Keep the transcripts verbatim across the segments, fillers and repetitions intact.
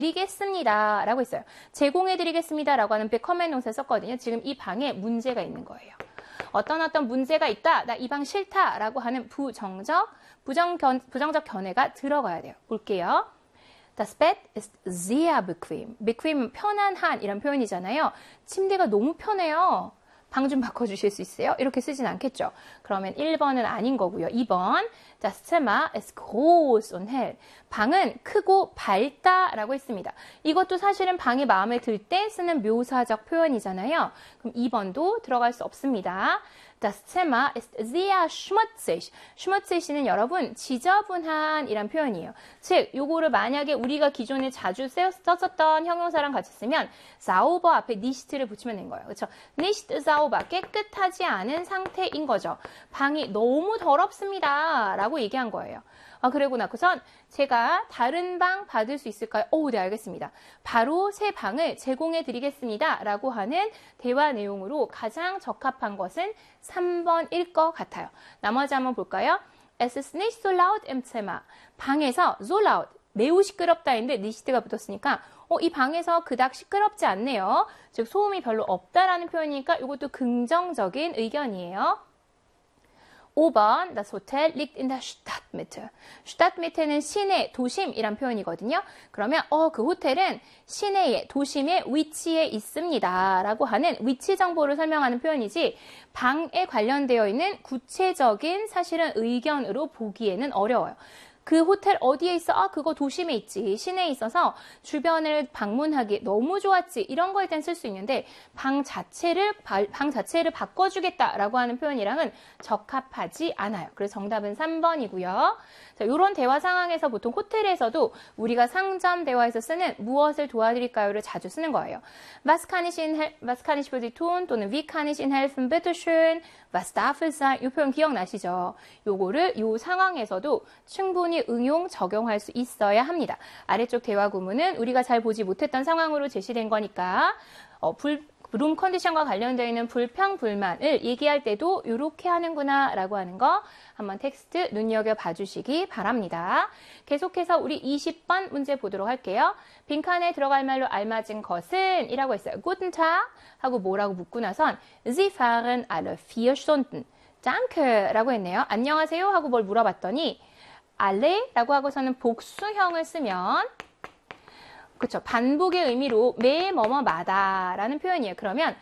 드리겠습니다 라고 했어요. 제공해 드리겠습니다 라고 하는 bekommen 동사 썼거든요. 지금 이 방에 문제가 있는 거예요. 어떤 어떤 문제가 있다, 나 이 방 싫다 라고 하는 부정적, 부정 견, 부정적 견해가 들어가야 돼요. 볼게요. Das Bett ist sehr bequem. bequem은 편안한 이런 표현이잖아요. 침대가 너무 편해요. 방 좀 바꿔주실 수 있어요? 이렇게 쓰진 않겠죠. 그러면 일 번은 아닌 거고요. 이 번 Das Zimmer ist groß und hell. 방은 크고 밝다라고 했습니다. 이것도 사실은 방이 마음에 들 때 쓰는 묘사적 표현이잖아요. 그럼 이 번도 들어갈 수 없습니다. Das Zimmer ist sehr schmutzig. schmutzig는 여러분 지저분한 이란 표현이에요. 즉, 요거를 만약에 우리가 기존에 자주 썼었던 형용사랑 같이 쓰면 sauber 앞에 nicht를 붙이면 된 거예요. 그렇죠? nicht sauber, 깨끗하지 않은 상태인 거죠. 방이 너무 더럽습니다 라고 얘기한 거예요. 아, 그리고 나서선 제가 다른 방 받을 수 있을까요? 오, 네, 알겠습니다. 바로 새 방을 제공해 드리겠습니다 라고 하는 대화 내용으로 가장 적합한 것은 삼 번일 것 같아요. 나머지 한번 볼까요? Es ist nicht so laut im Zimmer. 방에서 so laut, 매우 시끄럽다 했는데 nicht가 붙었으니까 어, 이 방에서 그닥 시끄럽지 않네요. 즉 소음이 별로 없다라는 표현이니까 이것도 긍정적인 의견이에요. 오 번, das Hotel liegt in der Stadtmitte. Stadtmitte는 시내, 도심이란 표현이거든요. 그러면 어, 그 호텔은 시내에, 도심의 위치에 있습니다 라고 하는 위치 정보를 설명하는 표현이지 방에 관련되어 있는 구체적인 사실은 의견으로 보기에는 어려워요. 그 호텔 어디에 있어? 아, 그거 도심에 있지. 시내에 있어서 주변을 방문하기 너무 좋았지. 이런 거에 대한 쓸 수 있는데 방 자체를 방 자체를 바꿔주겠다라고 하는 표현이랑은 적합하지 않아요. 그래서 정답은 삼 번이고요. 자, 이런 대화 상황에서 보통 호텔에서도 우리가 상점 대화에서 쓰는 무엇을 도와드릴까요를 자주 쓰는 거예요. Was kann ich Ihnen, was kann ich für Sie tun? 또는 Wie kann ich Ihnen helfen? Bitte schön. Was darf es sein? 이 표현 기억나시죠? 요거를 요 상황에서도 충분히 응용, 적용할 수 있어야 합니다. 아래쪽 대화 구문은 우리가 잘 보지 못했던 상황으로 제시된 거니까 어, 불, 룸 컨디션과 관련되어 있는 불평, 불만을 얘기할 때도 이렇게 하는구나 라고 하는 거 한번 텍스트 눈여겨봐 주시기 바랍니다. 계속해서 우리 이십 번 문제 보도록 할게요. 빈칸에 들어갈 말로 알맞은 것은 이라고 했어요. Guten Tag 하고 뭐라고 묻고 나선 Sie fahren alle vier Stunden. Danke 라고 했네요. 안녕하세요 하고 뭘 물어봤더니 alle 라고 하고서는 복수형을 쓰면 그쵸, 반복의 의미로 매 뭐뭐마다 라는 표현이에요. 그러면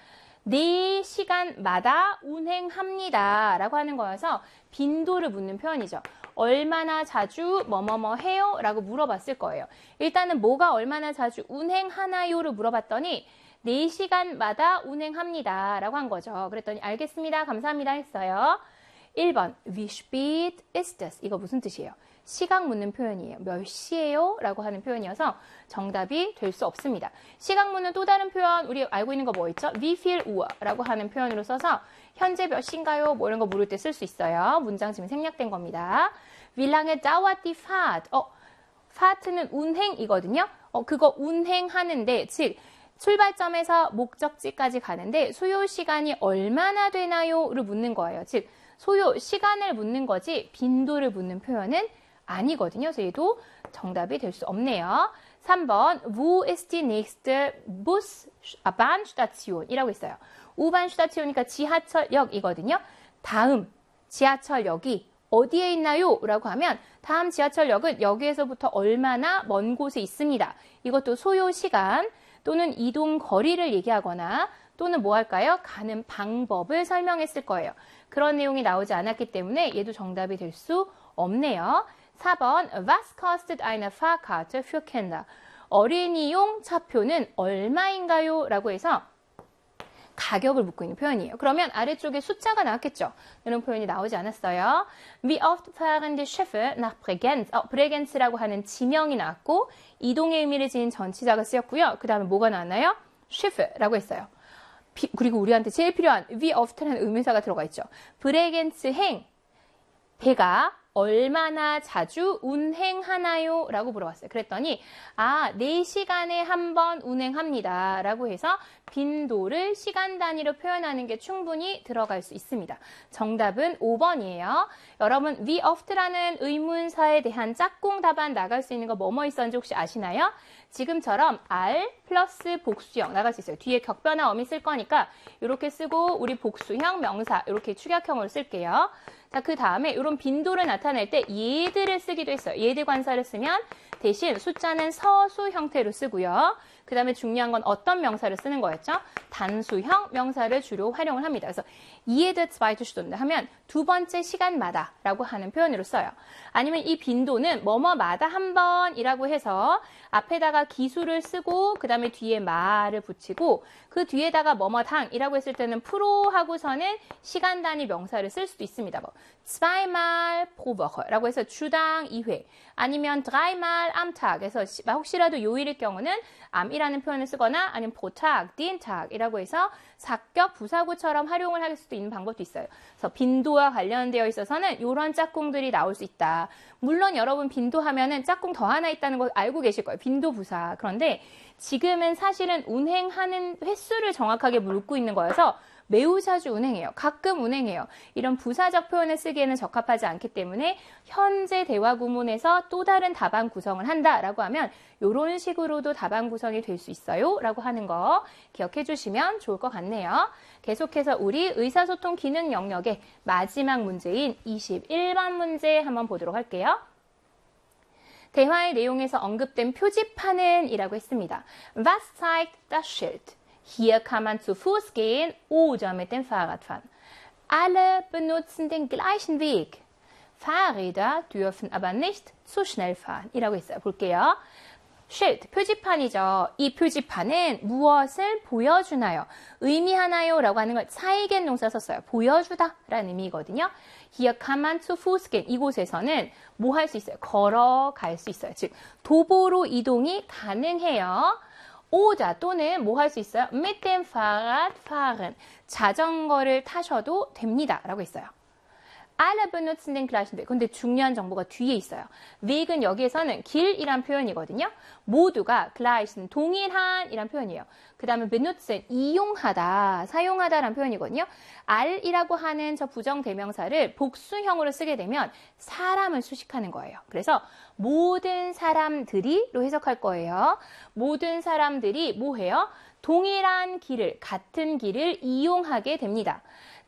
네 시간마다 운행합니다 라고 하는 거여서 빈도를 묻는 표현이죠. 얼마나 자주 뭐뭐뭐 해요? 라고 물어봤을 거예요. 일단은 뭐가 얼마나 자주 운행하나요?를 물어봤더니 네 시간마다 운행합니다 라고 한 거죠. 그랬더니 알겠습니다, 감사합니다 했어요. 일 번, wie spät ist es? 이거 무슨 뜻이에요? 시각 묻는 표현이에요. 몇 시예요? 라고 하는 표현이어서 정답이 될 수 없습니다. 시각 묻는 또 다른 표현 우리 알고 있는 거 뭐 있죠? Wie viel Uhr? 라고 하는 표현으로 써서 현재 몇 시인가요? 뭐 이런 거 물을 때 쓸 수 있어요. 문장 지금 생략된 겁니다. Wie lange dauert die Fahrt? 어, Fahrt는 운행이거든요. 어, 그거 운행하는데 즉 출발점에서 목적지까지 가는데 소요 시간이 얼마나 되나요?를 묻는 거예요. 즉 소요 시간을 묻는 거지 빈도를 묻는 표현은 아니거든요. 그래서 얘도 정답이 될 수 없네요. 삼 번, wo ist die nächste Bus, 아, Bahnstation 이라고 있어요. U-Bahn-Station이니까 지하철역이거든요. 다음 지하철역이 어디에 있나요? 라고 하면 다음 지하철역은 여기에서부터 얼마나 먼 곳에 있습니다. 이것도 소요 시간 또는 이동 거리를 얘기하거나 또는 뭐 할까요? 가는 방법을 설명했을 거예요. 그런 내용이 나오지 않았기 때문에 얘도 정답이 될 수 없네요. 사 번, Was kostet eine Fahrkarte für Kinder? 어린이용 차표는 얼마인가요? 라고 해서 가격을 묻고 있는 표현이에요. 그러면 아래쪽에 숫자가 나왔겠죠? 이런 표현이 나오지 않았어요. Wie oft fahren die Schiffe nach Bregenz? 어, 브레겐츠라고 하는 지명이 나왔고 이동의 의미를 지닌 전치사가 쓰였고요. 그 다음에 뭐가 나왔나요? Schiff라고 했어요. 비, 그리고 우리한테 제일 필요한 wie oft라는 의문사가 들어가 있죠. 브레겐츠행 배가 얼마나 자주 운행하나요? 라고 물어봤어요. 그랬더니 아, 네 시간에 한 번 운행합니다. 라고 해서 빈도를 시간 단위로 표현하는 게 충분히 들어갈 수 있습니다. 정답은 오 번이에요. 여러분, wie oft라는 의문사에 대한 짝꿍 답안 나갈 수 있는 거 뭐뭐 있었는지 혹시 아시나요? 지금처럼 R 플러스 복수형 나갈 수 있어요. 뒤에 격변화 어미 쓸 거니까 이렇게 쓰고 우리 복수형 명사 이렇게 축약형으로 쓸게요. 자, 그 다음에 이런 빈도를 나타낼 때 얘들을 쓰기도 했어요. 얘들 관사를 쓰면 대신 숫자는 서수 형태로 쓰고요. 그 다음에 중요한 건 어떤 명사를 쓰는 거였죠? 단수형 명사를 주로 활용을 합니다. 그래서 jede zweite Stunde 하면 두 번째 시간마다 라고 하는 표현으로 써요. 아니면 이 빈도는 뭐뭐마다 한 번이라고 해서 앞에다가 기수를 쓰고 그 다음에 뒤에 마를 붙이고 그 뒤에다가 뭐뭐당이라고 했을 때는 프로 하고서는 시간 단위 명사를 쓸 수도 있습니다. 뭐 zweimal pro Woche 라고 해서 주당 이 회 아니면 dreimal am Tag 해서 혹시라도 요일일 경우는 am이라는 표현을 쓰거나 아니면 pro Tag, den Tag 이라고 해서 사격 부사구처럼 활용을 할 수도 있는 방법도 있어요. 그래서 빈도와 관련되어 있어서는 이런 짝꿍들이 나올 수 있다. 물론 여러분 빈도 하면은 짝꿍 더 하나 있다는 거 알고 계실 거예요. 빈도 부사. 그런데 지금은 사실은 운행하는 횟수를 정확하게 묻고 있는 거여서 매우 자주 운행해요. 가끔 운행해요. 이런 부사적 표현을 쓰기에는 적합하지 않기 때문에 현재 대화 구문에서 또 다른 답안 구성을 한다라고 하면 이런 식으로도 답안 구성이 될 수 있어요. 라고 하는 거 기억해 주시면 좋을 것 같네요. 계속해서 우리 의사소통 기능 영역의 마지막 문제인 이십일 번 문제 한번 보도록 할게요. 대화의 내용에서 언급된 표지판은 이라고 했습니다. Was zeigt das Schild? Hier kann man zu Fuß gehen oder mit dem Fahrrad fahren. Alle benutzen den gleichen Weg. Fahrräder dürfen aber nicht zu schnell fahren. 이라고 했어요. 볼게요. Schild, 표지판이죠. 이 표지판은 무엇을 보여주나요? 의미하나요? 라고 하는 걸 zeigen 동사 썼어요. 보여주다 라는 의미거든요. Hier kann man zu Fuß gehen. 이곳에서는 뭐 할 수 있어요? 걸어갈 수 있어요. 즉, 도보로 이동이 가능해요. oder 또는 뭐 할 수 있어요? Mit dem Fahrrad fahren. 자전거를 타셔도 됩니다. 라고 했어요. Alle benutzen den gleichen Weg. 근데 중요한 정보가 뒤에 있어요. Weg은 여기에서는 길이란 표현이거든요. 모두가 gleichen, 동일한 이란 표현이에요. 그 다음에 benutzen, 이용하다, 사용하다라는 표현이거든요. all이라고 하는 저 부정대명사를 복수형으로 쓰게 되면 사람을 수식하는 거예요. 그래서 모든 사람들이로 해석할 거예요. 모든 사람들이 뭐 해요? 동일한 길을, 같은 길을 이용하게 됩니다.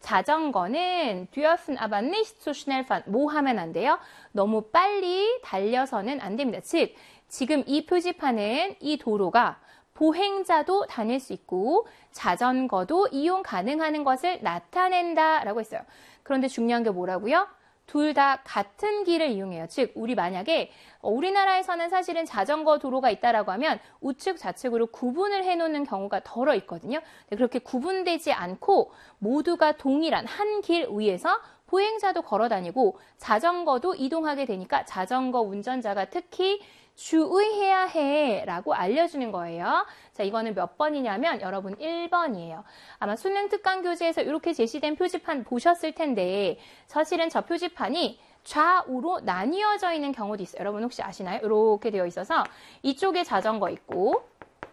자전거는 dürfen aber nicht zu schnell fahren. 뭐 하면 안 돼요? 너무 빨리 달려서는 안 됩니다. 즉, 지금 이 표지판은 이 도로가 보행자도 다닐 수 있고 자전거도 이용 가능한 것을 나타낸다라고 했어요. 그런데 중요한 게 뭐라고요? 둘 다 같은 길을 이용해요. 즉, 우리 만약에 우리나라에서는 사실은 자전거 도로가 있다라고 하면 우측, 좌측으로 구분을 해놓는 경우가 덜어 있거든요. 그렇게 구분되지 않고 모두가 동일한 한 길 위에서 보행자도 걸어 다니고 자전거도 이동하게 되니까 자전거 운전자가 특히 주의해야 해 라고 알려주는 거예요. 자, 이거는 몇 번이냐면 여러분 일 번이에요. 아마 수능 특강 교재에서 이렇게 제시된 표지판 보셨을 텐데 사실은 저 표지판이 좌우로 나뉘어져 있는 경우도 있어요. 여러분 혹시 아시나요? 이렇게 되어 있어서 이쪽에 자전거 있고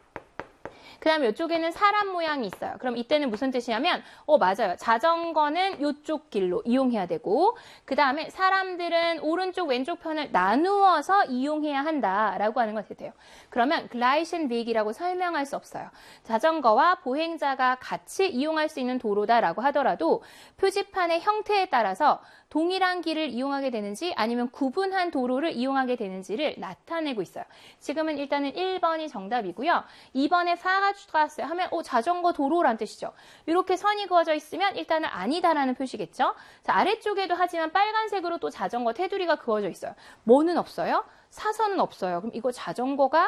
그 다음에 이쪽에는 사람 모양이 있어요. 그럼 이때는 무슨 뜻이냐면 어 맞아요. 자전거는 이쪽 길로 이용해야 되고 그 다음에 사람들은 오른쪽 왼쪽 편을 나누어서 이용해야 한다라고 하는 것이 돼요. 그러면 gleichen Weg이라고 설명할 수 없어요. 자전거와 보행자가 같이 이용할 수 있는 도로다라고 하더라도 표지판의 형태에 따라서 동일한 길을 이용하게 되는지 아니면 구분한 도로를 이용하게 되는지를 나타내고 있어요. 지금은 일단은 일 번이 정답이고요. 이 번에 Fahrradstraße 하면 어, 자전거 도로란 뜻이죠. 이렇게 선이 그어져 있으면 일단은 아니다라는 표시겠죠. 자, 아래쪽에도 하지만 빨간색으로 또 자전거 테두리가 그어져 있어요. 뭐는 없어요? 사선은 없어요. 그럼 이거 자전거가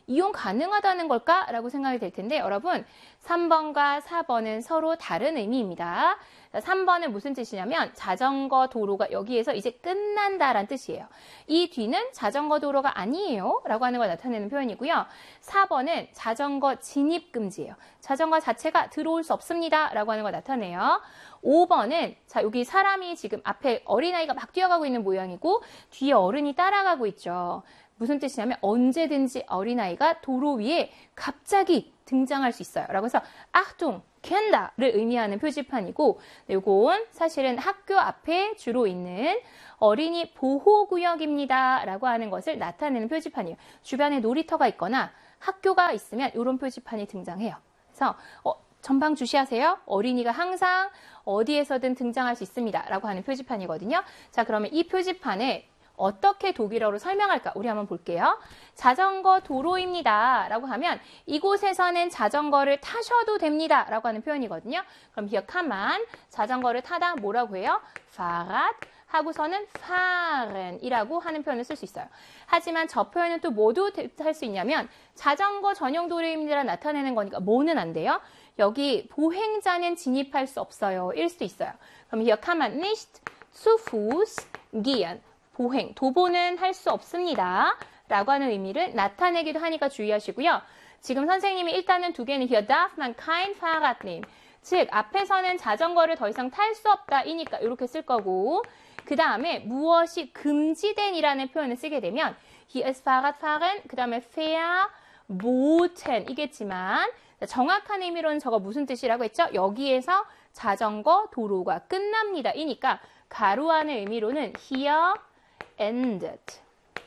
이용 가능하다는 걸까라고 생각이 될 텐데 여러분 삼 번과 사 번은 서로 다른 의미입니다. 삼 번은 무슨 뜻이냐면 자전거 도로가 여기에서 이제 끝난다라는 뜻이에요. 이 뒤는 자전거 도로가 아니에요 라고 하는 걸 나타내는 표현이고요. 사 번은 자전거 진입 금지예요. 자전거 자체가 들어올 수 없습니다 라고 하는 걸 나타내요. 오 번은 자 여기 사람이 지금 앞에 어린아이가 막 뛰어가고 있는 모양이고 뒤에 어른이 따라가고 있죠. 무슨 뜻이냐면 언제든지 어린아이가 도로 위에 갑자기 등장할 수 있어요. 라고 해서 아tung, 깬다를 의미하는 표지판이고 이건 사실은 학교 앞에 주로 있는 어린이 보호구역입니다. 라고 하는 것을 나타내는 표지판이에요. 주변에 놀이터가 있거나 학교가 있으면 이런 표지판이 등장해요. 그래서 어, 전방 주시하세요. 어린이가 항상 어디에서든 등장할 수 있습니다. 라고 하는 표지판이거든요. 자, 그러면 이 표지판에 어떻게 독일어로 설명할까? 우리 한번 볼게요. 자전거 도로입니다. 라고 하면 이곳에서는 자전거를 타셔도 됩니다. 라고 하는 표현이거든요. 그럼 hier kann man 자전거를 타다 뭐라고 해요? Fahrrad 하고서는 fahren 이라고 하는 표현을 쓸 수 있어요. 하지만 저 표현은 또 뭐도 할 수 있냐면 자전거 전용 도로입니다. 나타내는 거니까 뭐는 안 돼요? 여기 보행자는 진입할 수 없어요. 일 수도 있어요. 그럼 hier kann man nicht zu Fuß gehen. 보행, 도보는 할 수 없습니다. 라고 하는 의미를 나타내기도 하니까 주의하시고요. 지금 선생님이 일단은 두 개는 hier darf man kein Fahrrad nehmen. 즉, 앞에서는 자전거를 더 이상 탈 수 없다. 이니까 이렇게 쓸 거고 그 다음에 무엇이 금지된 이라는 표현을 쓰게 되면 hier ist Fahrradfahren, 그 다음에 verboten 이겠지만 정확한 의미로는 저거 무슨 뜻이라고 했죠? 여기에서 자전거 도로가 끝납니다. 이니까 가로 안의 의미로는 here endet.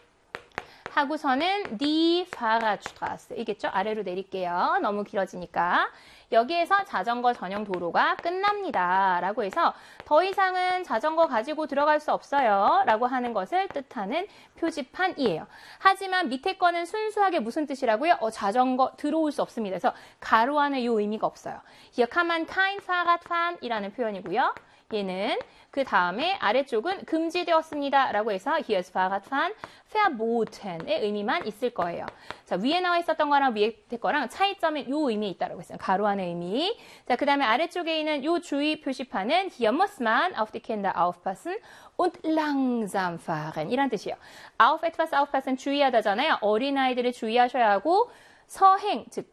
하고서는 die Fahrradstraße. 이겠죠? 아래로 내릴게요. 너무 길어지니까. 여기에서 자전거 전용 도로가 끝납니다. 라고 해서 더 이상은 자전거 가지고 들어갈 수 없어요. 라고 하는 것을 뜻하는 표지판이에요. 하지만 밑에 거는 순수하게 무슨 뜻이라고요? 어, 자전거 들어올 수 없습니다. 그래서 가로 안에 이 의미가 없어요. Hier kann man kein Fahrrad fahren 이라는 표현이고요. 얘는 그 다음에 아래쪽은 금지되었습니다. 라고 해서 hier ist Fahrradfahren verboten의 의미만 있을 거예요. 자, 위에 나와 있었던 거랑 위에 거랑 차이점은 이 의미에 있다라고 했어요. 가로 안의 의미. 자, 그 다음에 아래쪽에 있는 이 주의 표시판은 hier muss man auf die Kinder aufpassen und langsam fahren 이란 뜻이에요. auf etwas aufpassen 주의하다잖아요. 어린아이들을 주의하셔야 하고 서행, 즉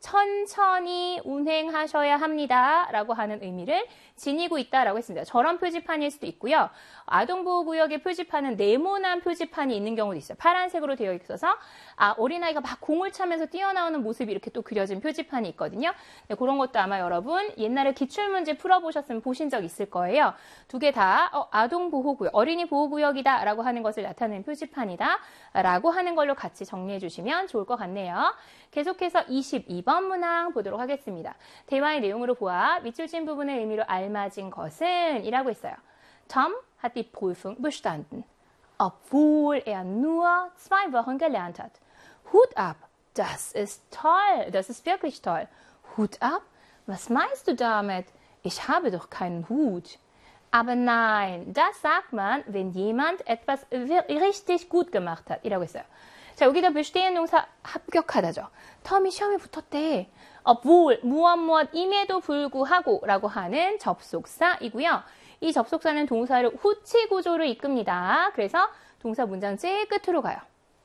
천천히 운행하셔야 합니다. 라고 하는 의미를 지니고 있다라고 했습니다. 저런 표지판일 수도 있고요. 아동보호구역의 표지판은 네모난 표지판이 있는 경우도 있어요. 파란색으로 되어 있어서 아, 어린아이가 막 공을 차면서 뛰어나오는 모습이 이렇게 또 그려진 표지판이 있거든요. 네, 그런 것도 아마 여러분 옛날에 기출문제 풀어보셨으면 보신 적 있을 거예요. 두 개 다 어, 아동보호구역, 어린이 보호구역이다 라고 하는 것을 나타내는 표지판이다 라고 하는 걸로 같이 정리해 주시면 좋을 것 같네요. 계속해서 이십이 번 문항 보도록 하겠습니다. 대화의 내용으로 보아 밑줄진 부분의 의미로 알맞은 것은 이라고 했어요. Tom hat die Prüfung bestanden, obwohl er nur zwei Wochen gelernt hat. Hut ab, das ist toll, das ist wirklich toll. Hut ab? Was meinst du damit? Ich habe doch keinen Hut. Aber nein, das sagt man, wenn jemand etwas richtig gut gemacht hat. 이라고 했어요. 자, 여기다 bestehen 동사 합격하다죠. 텀이 시험에 붙었대. obwohl, 무엇 무엇 임에도 불구하고 라고 하는 접속사이고요. 이 접속사는 동사를 후치 구조로 이끕니다. 그래서 동사 문장 제일 끝으로 가요.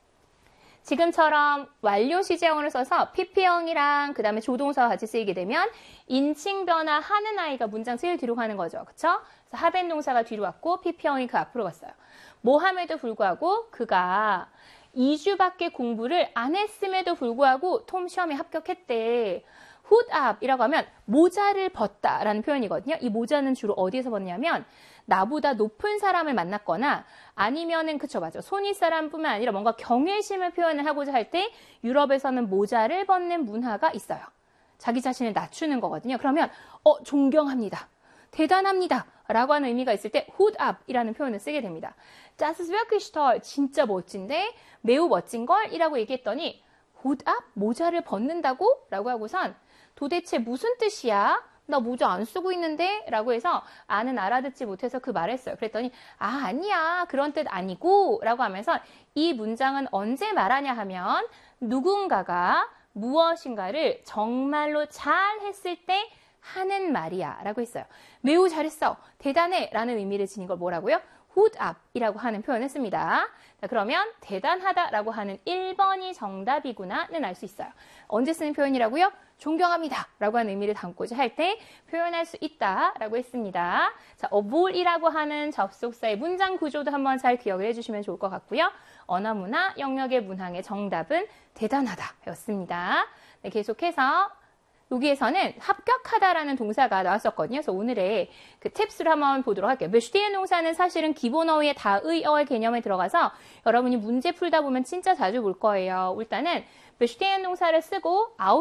지금처럼 완료 시제형을 써서 피피형이랑 그 다음에 조동사와 같이 쓰이게 되면 인칭 변화하는 아이가 문장 제일 뒤로 가는 거죠. 그쵸? 그래서 하벤 동사가 뒤로 왔고 피피형이 그 앞으로 갔어요. 뭐함에도 불구하고 그가 이 주밖에 공부를 안 했음에도 불구하고 톰 시험에 합격했대. Hut ab 이라고 하면 모자를 벗다라는 표현이거든요. 이 모자는 주로 어디에서 벗냐면 나보다 높은 사람을 만났거나 아니면은 그쵸 맞아 손윗 사람뿐만 아니라 뭔가 경외심을 표현을 하고자 할 때 유럽에서는 모자를 벗는 문화가 있어요. 자기 자신을 낮추는 거거든요. 그러면 어 존경합니다. 대단합니다. 라고 하는 의미가 있을 때 Hut ab 이라는 표현을 쓰게 됩니다. Das ist wirklich toll. 진짜 멋진데 매우 멋진 걸 이라고 얘기했더니 Hut ab? 모자를 벗는다고? 라고 하고선 도대체 무슨 뜻이야? 나 모자 안 쓰고 있는데? 라고 해서 아는 알아듣지 못해서 그 말했어요. 그랬더니 아 아니야 그런 뜻 아니고 라고 하면서 이 문장은 언제 말하냐 하면 누군가가 무엇인가를 정말로 잘 했을 때 하는 말이야 라고 했어요. 매우 잘했어, 대단해 라는 의미를 지닌 걸 뭐라고요? hood up 이라고 하는 표현을 씁니다. 자, 그러면 대단하다 라고 하는 일 번이 정답이구나는 알 수 있어요. 언제 쓰는 표현이라고요? 존경합니다 라고 하는 의미를 담고자 할 때 표현할 수 있다 라고 했습니다. 자, of 이라고 하는 접속사의 문장 구조도 한번 잘 기억을 해주시면 좋을 것 같고요. 언어문화 영역의 문항의 정답은 대단하다 였습니다. 네, 계속해서 여기에서는 합격하다라는 동사가 나왔었거든요. 그래서 오늘의 그 팁스를 한번 보도록 할게요. bestähen 동사는 사실은 기본어의 다의어의 개념에 들어가서 여러분이 문제 풀다 보면 진짜 자주 볼 거예요. 일단은 bestähen 동사를 쓰고 아웃